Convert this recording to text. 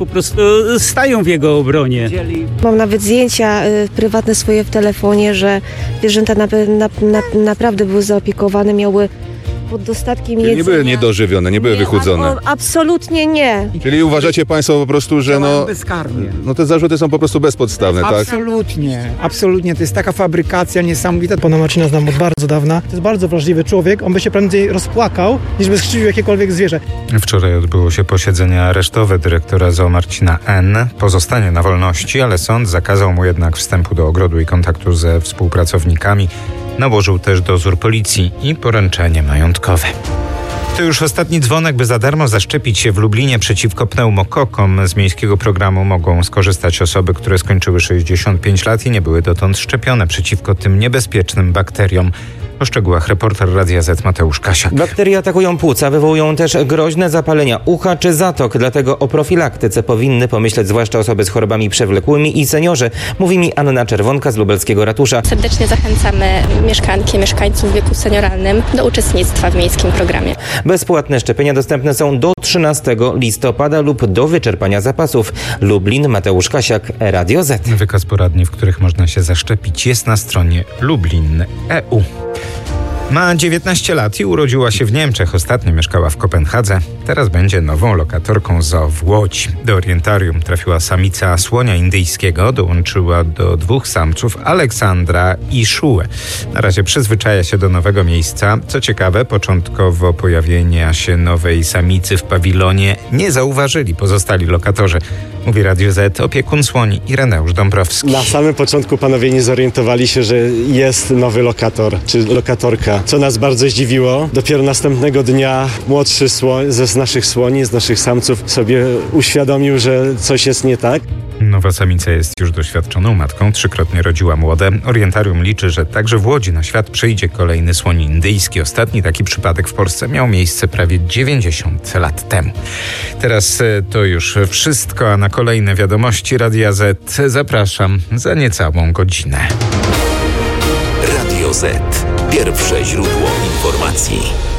po prostu stają w jego obronie. Mam nawet zdjęcia prywatne swoje w telefonie, że zwierzęta naprawdę były zaopiekowane, miały pod dostatkiem jedzenia. Nie były niedożywione, nie były wychudzone. Absolutnie nie. Czyli uważacie państwo po prostu, że bezkarnie. te zarzuty są po prostu bezpodstawne, tak? Absolutnie. To jest taka fabrykacja niesamowita. Pana Marcina znam od bardzo dawna. To jest bardzo wrażliwy człowiek. On by się prędzej rozpłakał, niż by skrzywdził jakiekolwiek zwierzę. Wczoraj odbyło się posiedzenie aresztowe dyrektora zoo Marcina N. Pozostanie na wolności, ale sąd zakazał mu jednak wstępu do ogrodu i kontaktu ze współpracownikami. Nałożył też dozór policji i poręczenie majątkowe. To już ostatni dzwonek, by za darmo zaszczepić się w Lublinie przeciwko pneumokokom. Z miejskiego programu mogą skorzystać osoby, które skończyły 65 lat i nie były dotąd szczepione przeciwko tym niebezpiecznym bakteriom. O szczegółach reporter Radia Z Mateusz Kasiak. Bakterie atakują płuca, wywołują też groźne zapalenia ucha czy zatok, dlatego o profilaktyce powinny pomyśleć zwłaszcza osoby z chorobami przewlekłymi i seniorzy, mówi mi Anna Czerwonka z lubelskiego ratusza. Serdecznie zachęcamy mieszkanki, mieszkańców w wieku senioralnym do uczestnictwa w miejskim programie. Bezpłatne szczepienia dostępne są do 13 listopada lub do wyczerpania zapasów. Lublin, Mateusz Kasiak, Radio Z. Wykaz poradni, w których można się zaszczepić, jest na stronie Lublin.eu. Ma 19 lat i urodziła się w Niemczech. Ostatnio mieszkała w Kopenhadze. Teraz będzie nową lokatorką zoo w Łodzi. Do orientarium trafiła samica słonia indyjskiego. Dołączyła do 2 samców, Aleksandra i Szułę. Na razie przyzwyczaja się do nowego miejsca. Co ciekawe, początkowo pojawienia się nowej samicy w pawilonie nie zauważyli pozostali lokatorzy. Mówi Radio Z opiekun słoni Ireneusz Dąbrowski. Na samym początku panowie nie zorientowali się, że jest nowy lokator czy lokatorka, co nas bardzo zdziwiło. Dopiero następnego dnia młodszy z naszych słoni, z naszych samców sobie uświadomił, że coś jest nie tak. Nowa samica jest już doświadczoną matką, 3-krotnie rodziła młode. Orientarium liczy, że także w Łodzi na świat przyjdzie kolejny słoń indyjski. Ostatni taki przypadek w Polsce miał miejsce prawie 90 lat temu. Teraz to już wszystko, a na kolejne wiadomości Radia Z zapraszam za niecałą godzinę. Radio Z. Pierwsze źródło informacji.